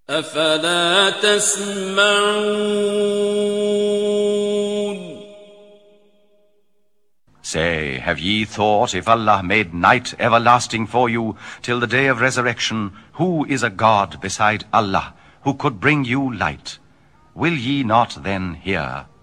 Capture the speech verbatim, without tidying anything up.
أفلا تسمعون Say, have ye thought, if Allah made night everlasting for you till the day of resurrection, who is a God beside Allah, who could bring you light? Will ye not then hear?